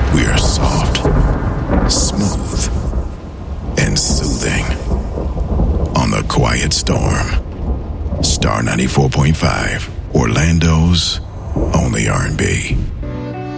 We are soft, smooth, and soothing. On the Quiet Storm. Star 94.5, Orlando's only R&B.